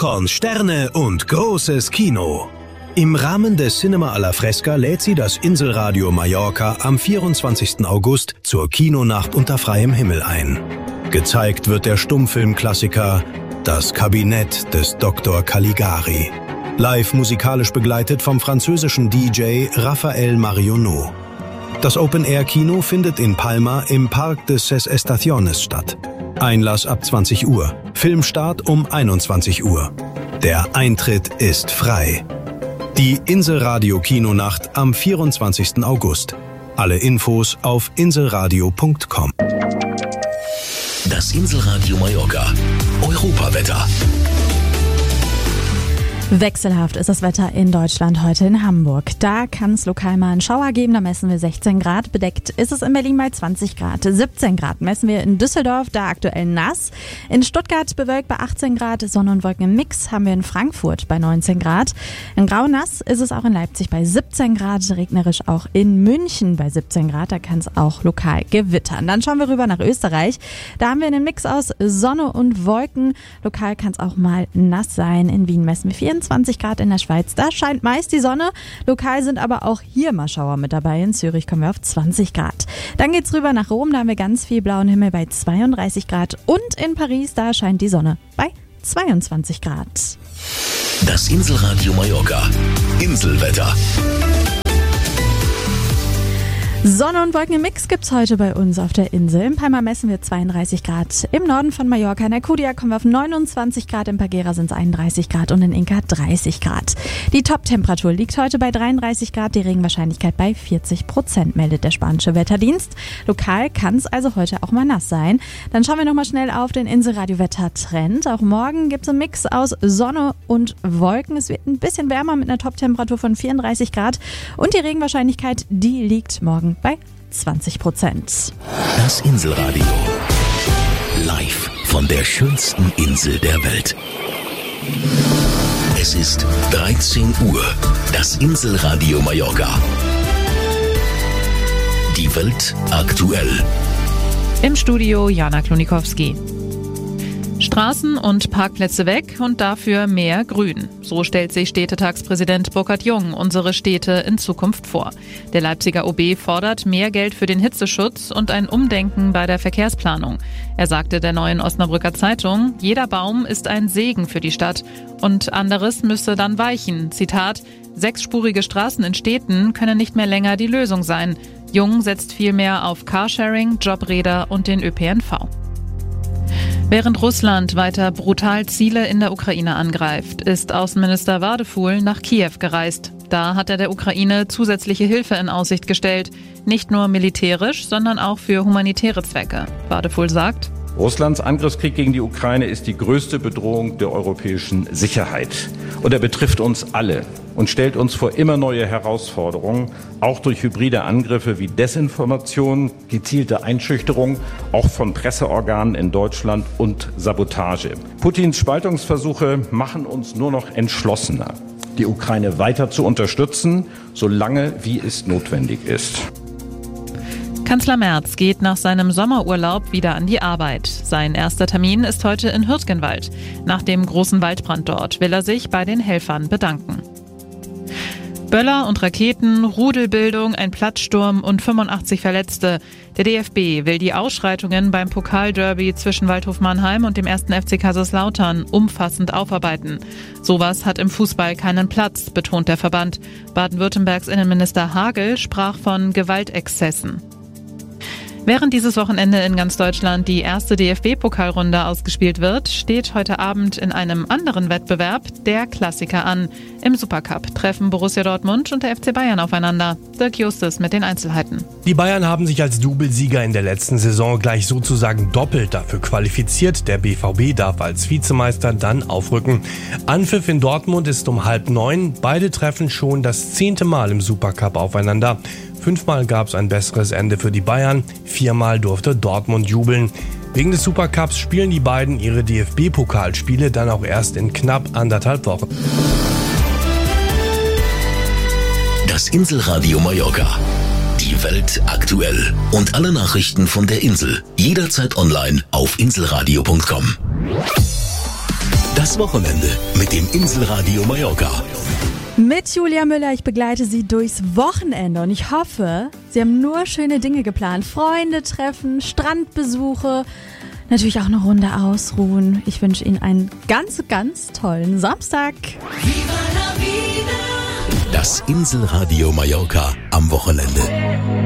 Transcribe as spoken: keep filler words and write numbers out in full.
Popcorn, Sterne und großes Kino. Im Rahmen des Cinema alla Fresca lädt sie das Inselradio Mallorca am vierundzwanzigsten August zur Kinonacht unter freiem Himmel ein. Gezeigt wird der Stummfilmklassiker Das Kabinett des Doktor Caligari. Live musikalisch begleitet vom französischen D J Raphael Marionneau. Das Open-Air-Kino findet in Palma im Parque de Ses Estaciones statt. Einlass ab zwanzig Uhr. Filmstart um einundzwanzig Uhr. Der Eintritt ist frei. Die Inselradio-Kinonacht am vierundzwanzigsten August. Alle Infos auf inselradio punkt com. Das Inselradio Mallorca. Europawetter. Wechselhaft ist das Wetter in Deutschland heute in Hamburg. Da kann es lokal mal einen Schauer geben, da messen wir sechzehn Grad. Bedeckt ist es in Berlin bei zwanzig Grad. siebzehn Grad messen wir in Düsseldorf, da aktuell nass. In Stuttgart bewölkt bei achtzehn Grad. Sonne und Wolken im Mix haben wir in Frankfurt bei neunzehn Grad. In Grau-Nass ist es auch in Leipzig bei siebzehn Grad. Regnerisch auch in München bei siebzehn Grad. Da kann es auch lokal gewittern. Dann schauen wir rüber nach Österreich. Da haben wir einen Mix aus Sonne und Wolken. Lokal kann es auch mal nass sein. In Wien messen wir vierundzwanzig Grad, in der Schweiz. Da scheint meist die Sonne. Lokal sind aber auch hier mal Schauer mit dabei. In Zürich kommen wir auf zwanzig Grad. Dann geht's rüber nach Rom. Da haben wir ganz viel blauen Himmel bei zweiunddreißig Grad. Und in Paris, da scheint die Sonne bei zweiundzwanzig Grad. Das Inselradio Mallorca. Inselwetter. Sonne und Wolken im Mix gibt's heute bei uns auf der Insel. In Palma messen wir zweiunddreißig Grad. Im Norden von Mallorca, in Alcudia, kommen wir auf neunundzwanzig Grad. In Pagera sind es einunddreißig Grad und in Inca dreißig Grad. Die Top-Temperatur liegt heute bei dreiunddreißig Grad. Die Regenwahrscheinlichkeit bei vierzig Prozent, meldet der spanische Wetterdienst. Lokal kann es also heute auch mal nass sein. Dann schauen wir nochmal schnell auf den Inselradio-Wetter-Trend. Auch morgen gibt es einen Mix aus Sonne und Wolken. Es wird ein bisschen wärmer mit einer Top-Temperatur von vierunddreißig Grad. Und die Regenwahrscheinlichkeit, die liegt morgen bei zwanzig Prozent. Das Inselradio. Live von der schönsten Insel der Welt. Es ist dreizehn Uhr. Das Inselradio Mallorca. Die Welt aktuell. Im Studio Jana Klonikowski. Straßen und Parkplätze weg und dafür mehr Grün. So stellt sich Städtetagspräsident Burkhard Jung unsere Städte in Zukunft vor. Der Leipziger O B fordert mehr Geld für den Hitzeschutz und ein Umdenken bei der Verkehrsplanung. Er sagte der Neuen Osnabrücker Zeitung, jeder Baum ist ein Segen für die Stadt und anderes müsse dann weichen. Zitat, sechsspurige Straßen in Städten können nicht mehr länger die Lösung sein. Jung setzt vielmehr auf Carsharing, Jobräder und den Ö P N V. Während Russland weiter brutal Ziele in der Ukraine angreift, ist Außenminister Wadefuhl nach Kiew gereist. Da hat er der Ukraine zusätzliche Hilfe in Aussicht gestellt. Nicht nur militärisch, sondern auch für humanitäre Zwecke. Wadefuhl sagt, Russlands Angriffskrieg gegen die Ukraine ist die größte Bedrohung der europäischen Sicherheit. Und er betrifft uns alle und stellt uns vor immer neue Herausforderungen, auch durch hybride Angriffe wie Desinformation, gezielte Einschüchterung, auch von Presseorganen in Deutschland und Sabotage. Putins Spaltungsversuche machen uns nur noch entschlossener, die Ukraine weiter zu unterstützen, solange wie es notwendig ist. Kanzler Merz geht nach seinem Sommerurlaub wieder an die Arbeit. Sein erster Termin ist heute in Hürtgenwald. Nach dem großen Waldbrand dort will er sich bei den Helfern bedanken. Böller und Raketen, Rudelbildung, ein Platzsturm und fünfundachtzig Verletzte. Der D F B will die Ausschreitungen beim Pokalderby zwischen Waldhof Mannheim und dem ersten F C Kaiserslautern umfassend aufarbeiten. Sowas hat im Fußball keinen Platz, betont der Verband. Baden-Württembergs Innenminister Hagel sprach von Gewaltexzessen. Während dieses Wochenende in ganz Deutschland die erste D F B-Pokalrunde ausgespielt wird, steht heute Abend in einem anderen Wettbewerb der Klassiker an. Im Supercup treffen Borussia Dortmund und der F C Bayern aufeinander. Dirk Justus mit den Einzelheiten. Die Bayern haben sich als Doublesieger in der letzten Saison gleich sozusagen doppelt dafür qualifiziert. Der B V B darf als Vizemeister dann aufrücken. Anpfiff in Dortmund ist um halb neun. Beide treffen schon das zehnte Mal im Supercup aufeinander. Fünfmal gab es ein besseres Ende für die Bayern, viermal durfte Dortmund jubeln. Wegen des Supercups spielen die beiden ihre D F B-Pokalspiele dann auch erst in knapp anderthalb Wochen. Das Inselradio Mallorca. Die Welt aktuell. Und alle Nachrichten von der Insel. Jederzeit online auf inselradio punkt com. Das Schönes Wochenende mit dem Inselradio Mallorca. Mit Julia Müller, ich begleite Sie durchs Wochenende und ich hoffe, Sie haben nur schöne Dinge geplant. Freunde treffen, Strandbesuche, natürlich auch eine Runde ausruhen. Ich wünsche Ihnen einen ganz, ganz tollen Samstag. Das Inselradio Mallorca am Wochenende.